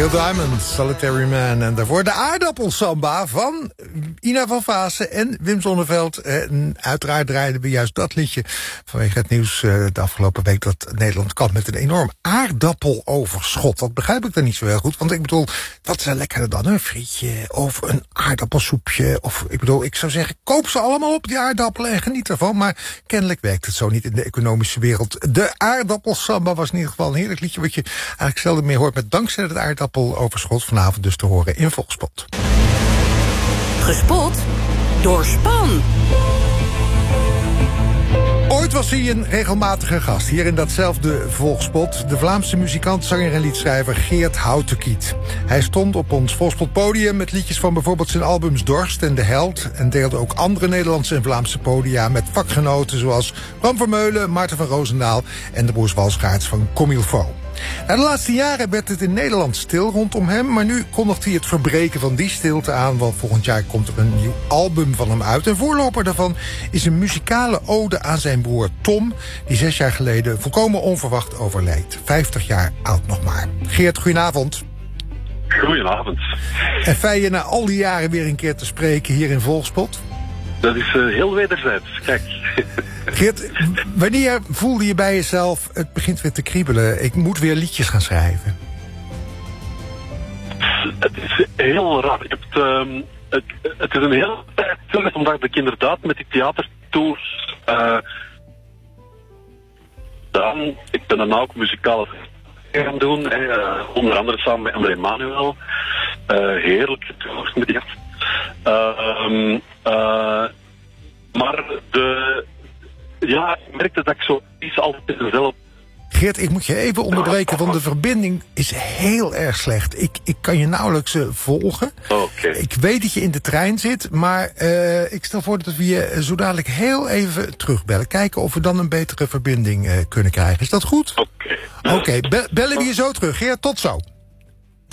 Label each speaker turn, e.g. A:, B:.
A: Neil Diamond, Solitary Man. En daarvoor de aardappelsamba van Ina van Vaassen en Wim Sonneveld. En uiteraard draaiden we juist dat liedje vanwege het nieuws de afgelopen week dat Nederland kampt met een enorm aardappeloverschot. Dat begrijp ik dan niet zo heel goed, want ik bedoel, wat is er lekkerder dan een frietje of een aardappelsoepje? Of ik bedoel, ik zou zeggen, koop ze allemaal op, die aardappelen, en geniet ervan. Maar kennelijk werkt het zo niet in de economische wereld. De aardappelsamba was in ieder geval een heerlijk liedje wat je eigenlijk zelden meer hoort, met dankzij het aardappeloverschot vanavond dus te horen in Volkspot.
B: Gespot door Span.
A: Ooit was hij een regelmatige gast hier in datzelfde Volkspot. De Vlaamse muzikant, zanger en liedschrijver Geert Houtekiet. Hij stond op ons Volkspot-podium met liedjes van bijvoorbeeld zijn albums Dorst en De Held, en deelde ook andere Nederlandse en Vlaamse podia met vakgenoten zoals Bram Vermeulen, Maarten van Roosendaal en de broers Walschaerts van Comilfo. De laatste jaren werd het in Nederland stil rondom hem, maar nu kondigt hij het verbreken van die stilte aan, want volgend jaar komt er een nieuw album van hem uit. En voorloper daarvan is een muzikale ode aan zijn broer Tom, die 6 jaar geleden volkomen onverwacht overleed. 50 jaar oud nog maar. Geert, goedenavond.
C: Goedenavond.
A: En fijn je na al die jaren weer een keer te spreken hier in Volkspot.
C: Dat is heel wederzijds, kijk.
A: Geert, wanneer voelde je bij jezelf, het begint weer te kriebelen, ik moet weer liedjes gaan schrijven?
C: Het is heel raar. Het is een heel tijd terug, omdat ik inderdaad met die theatertours dan, ik ben dan ook muzikale gaan doen, onder andere samen met André Manuel. Heerlijk tours met die gast. Maar ja, ik merkte dat ik zo iets altijd zelf.
A: Geert, ik moet je even onderbreken, want de verbinding is heel erg slecht. Ik kan je nauwelijks volgen.
C: Okay.
A: Ik weet dat je in de trein zit, maar ik stel voor dat we je zo dadelijk heel even terugbellen. Kijken of we dan een betere verbinding kunnen krijgen. Is dat goed?
C: Oké.
A: Oké, bellen we je zo terug. Geert, tot zo.